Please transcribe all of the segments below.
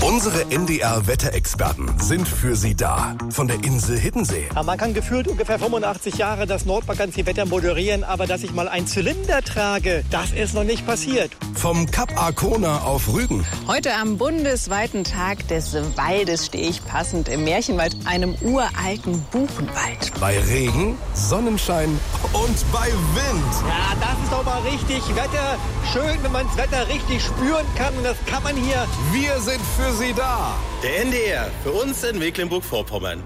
Unsere NDR-Wetterexperten sind für Sie da. Von der Insel Hiddensee. Ja, man kann gefühlt ungefähr 85 Jahre das Nordmagazin-Wetter moderieren, aber dass ich mal einen Zylinder trage, das ist noch nicht passiert. Vom Kap Arkona auf Rügen. Heute am bundesweiten Tag des Waldes stehe ich passend im Märchenwald, einem uralten Buchenwald. Bei Regen, Sonnenschein und bei Wind. Ja, das ist doch mal richtig Wetter. Schön, wenn man das Wetter richtig spüren kann. Und das kann man hier. Wir sind für Sie da. Der NDR, für uns in Mecklenburg-Vorpommern.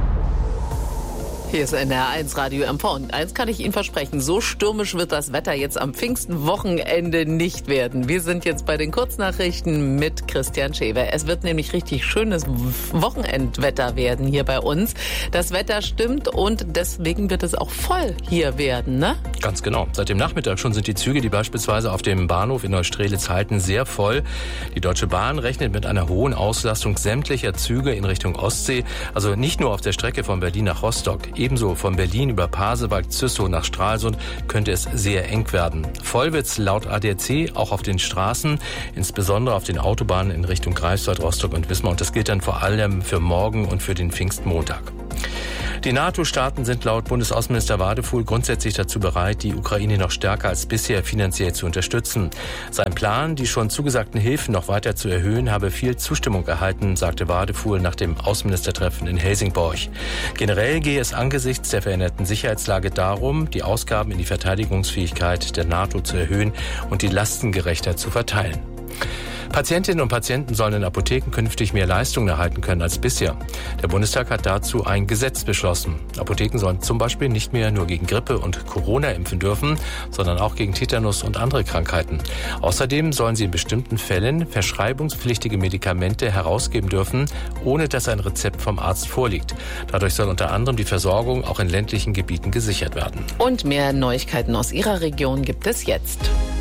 Hier ist NDR1 Radio MV und eins kann ich Ihnen versprechen, so stürmisch wird das Wetter jetzt am Pfingstenwochenende nicht werden. Wir sind jetzt bei den Kurznachrichten mit Christian Schewer. Es wird nämlich richtig schönes Wochenendwetter werden hier bei uns. Das Wetter stimmt und deswegen wird es auch voll hier werden, ne? Ganz genau. Seit dem Nachmittag schon sind die Züge, die beispielsweise auf dem Bahnhof in Neustrelitz halten, sehr voll. Die Deutsche Bahn rechnet mit einer hohen Auslastung sämtlicher Züge in Richtung Ostsee, also nicht nur auf der Strecke von Berlin nach Rostock. Ebenso von Berlin über Pasewalk, Züssow nach Stralsund könnte es sehr eng werden. Voll wird's laut ADAC auch auf den Straßen, insbesondere auf den Autobahnen in Richtung Greifswald, Rostock und Wismar. Und das gilt dann vor allem für morgen und für den Pfingstmontag. Die NATO-Staaten sind laut Bundesaußenminister Wadefuhl grundsätzlich dazu bereit, die Ukraine noch stärker als bisher finanziell zu unterstützen. Sein Plan, die schon zugesagten Hilfen noch weiter zu erhöhen, habe viel Zustimmung erhalten, sagte Wadefuhl nach dem Außenministertreffen in Helsingborg. Generell gehe es angesichts der veränderten Sicherheitslage darum, die Ausgaben in die Verteidigungsfähigkeit der NATO zu erhöhen und die Lasten gerechter zu verteilen. Patientinnen und Patienten sollen in Apotheken künftig mehr Leistungen erhalten können als bisher. Der Bundestag hat dazu ein Gesetz beschlossen. Apotheken sollen zum Beispiel nicht mehr nur gegen Grippe und Corona impfen dürfen, sondern auch gegen Tetanus und andere Krankheiten. Außerdem sollen sie in bestimmten Fällen verschreibungspflichtige Medikamente herausgeben dürfen, ohne dass ein Rezept vom Arzt vorliegt. Dadurch soll unter anderem die Versorgung auch in ländlichen Gebieten gesichert werden. Und mehr Neuigkeiten aus Ihrer Region gibt es jetzt.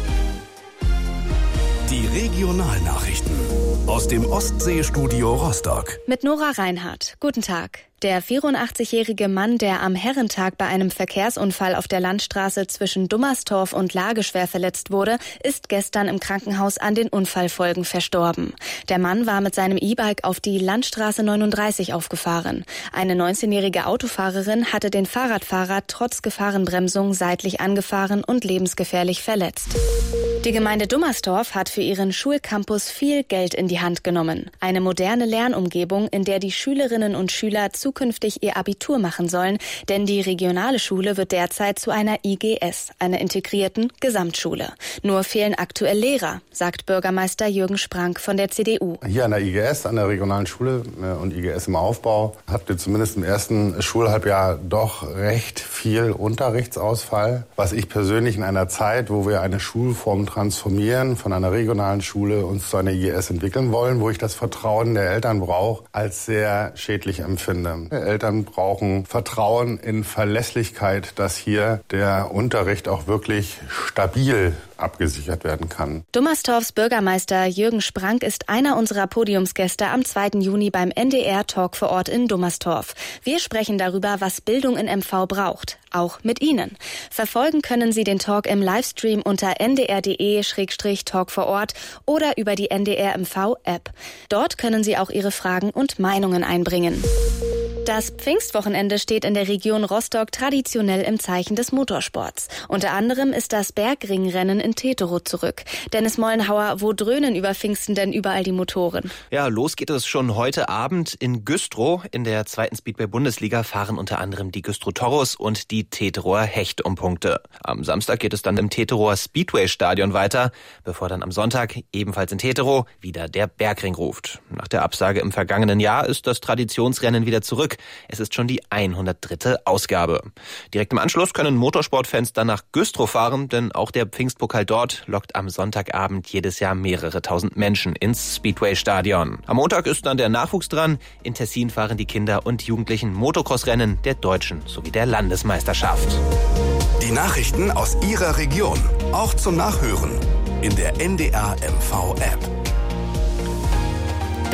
Die Regionalnachrichten aus dem Ostseestudio Rostock. Mit Nora Reinhardt. Guten Tag. Der 84-jährige Mann, der am Herrentag bei einem Verkehrsunfall auf der Landstraße zwischen Dummerstorf und Lage schwer verletzt wurde, ist gestern im Krankenhaus an den Unfallfolgen verstorben. Der Mann war mit seinem E-Bike auf die Landstraße 39 aufgefahren. Eine 19-jährige Autofahrerin hatte den Fahrradfahrer trotz Gefahrenbremsung seitlich angefahren und lebensgefährlich verletzt. Die Gemeinde Dummerstorf hat für ihren Schulcampus viel Geld in die Hand genommen. Eine moderne Lernumgebung, in der die Schülerinnen und Schüler zukünftig ihr Abitur machen sollen, denn die regionale Schule wird derzeit zu einer IGS, einer integrierten Gesamtschule. Nur fehlen aktuell Lehrer, sagt Bürgermeister Jürgen Sprank von der CDU. Hier an der IGS, an der regionalen Schule und IGS im Aufbau, habt ihr zumindest im ersten Schulhalbjahr doch recht viel Unterrichtsausfall, was ich persönlich in einer Zeit, wo wir eine Schulform transformieren, von einer regionalen Schule uns zu einer IGS entwickeln wollen, wo ich das Vertrauen der Eltern brauche, als sehr schädlich empfinde. Eltern brauchen Vertrauen in Verlässlichkeit, dass hier der Unterricht auch wirklich stabil abgesichert werden kann. Dummerstorfs Bürgermeister Jürgen Sprank ist einer unserer Podiumsgäste am 2. Juni beim NDR Talk vor Ort in Dummerstorf. Wir sprechen darüber, was Bildung in MV braucht, auch mit Ihnen. Verfolgen können Sie den Talk im Livestream unter ndr.de/Talk vor Ort oder über die NDR MV App. Dort können Sie auch Ihre Fragen und Meinungen einbringen. Das Pfingstwochenende steht in der Region Rostock traditionell im Zeichen des Motorsports. Unter anderem ist das Bergringrennen in Teterow zurück. Dennis Mollenhauer, wo dröhnen über Pfingsten denn überall die Motoren? Ja, los geht es schon heute Abend in Güstrow. In der 2. Speedway-Bundesliga fahren unter anderem die Güstrow Toros und die Teterower Hecht um Punkte. Am Samstag geht es dann im Teterower Speedway-Stadion weiter, bevor dann am Sonntag ebenfalls in Teterow wieder der Bergring ruft. Nach der Absage im vergangenen Jahr ist das Traditionsrennen wieder zurück. Es ist schon die 103. Ausgabe. Direkt im Anschluss können Motorsportfans dann nach Güstrow fahren, denn auch der Pfingstpokal dort lockt am Sonntagabend jedes Jahr mehrere tausend Menschen ins Speedway-Stadion. Am Montag ist dann der Nachwuchs dran. In Tessin fahren die Kinder- und Jugendlichen Motocross-Rennen der deutschen sowie der Landesmeisterschaft. Die Nachrichten aus Ihrer Region, auch zum Nachhören in der NDR MV App. Das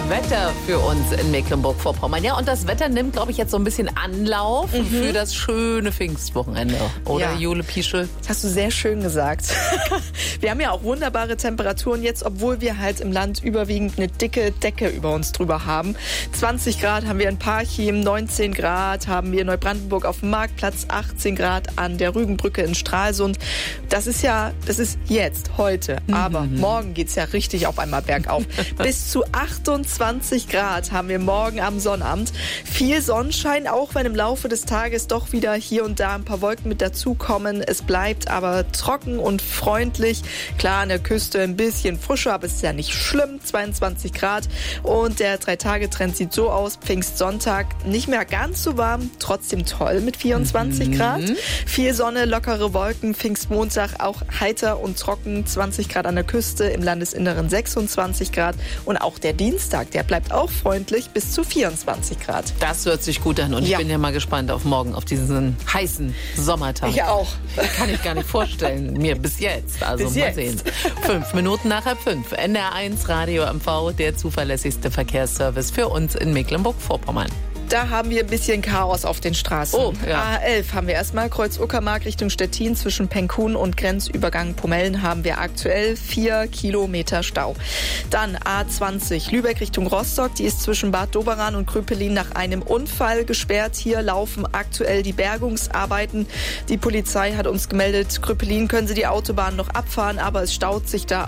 Wetter für uns in Mecklenburg-Vorpommern. Ja, und das Wetter nimmt, glaube ich, jetzt so ein bisschen Anlauf für das schöne Pfingstwochenende. Oder, Jule Pieschel? Das hast du sehr schön gesagt. Wir haben ja auch wunderbare Temperaturen jetzt, obwohl wir halt im Land überwiegend eine dicke Decke über uns drüber haben. 20 Grad haben wir in Parchim, 19 Grad haben wir in Neubrandenburg auf dem Marktplatz, 18 Grad an der Rügenbrücke in Stralsund. Das ist jetzt, heute. Aber morgen geht's ja richtig auf einmal bergauf. Bis zu 28 Grad haben wir morgen am Sonnabend. Viel Sonnenschein, auch wenn im Laufe des Tages doch wieder hier und da ein paar Wolken mit dazukommen. Es bleibt aber trocken und freundlich. Klar, an der Küste ein bisschen frischer, aber es ist ja nicht schlimm. 22 Grad. Und der 3-Tage-Trend sieht so aus. Pfingstsonntag nicht mehr ganz so warm, trotzdem toll mit 24 Grad. Viel Sonne, lockere Wolken. Pfingstmontag auch heiter und trocken. 20 Grad an der Küste, im Landesinneren 26 Grad. Und auch der Dienstag, der bleibt auch freundlich bis zu 24 Grad. Das hört sich gut an und ich bin ja mal gespannt auf morgen, auf diesen heißen Sommertag. Ich auch. Kann ich gar nicht vorstellen, mir bis jetzt. Also bis mal sehen. 5 Minuten nach 5. NDR1 Radio MV, der zuverlässigste Verkehrsservice für uns in Mecklenburg-Vorpommern. Da haben wir ein bisschen Chaos auf den Straßen. A11 haben wir erstmal, Kreuz Uckermark Richtung Stettin, zwischen Penkhuhn und Grenzübergang Pomellen haben wir aktuell 4 Kilometer Stau. Dann A20 Lübeck Richtung Rostock, die ist zwischen Bad Doberan und Kröpelin nach einem Unfall gesperrt. Hier laufen aktuell die Bergungsarbeiten. Die Polizei hat uns gemeldet, Kröpelin können sie die Autobahn noch abfahren, aber es staut sich da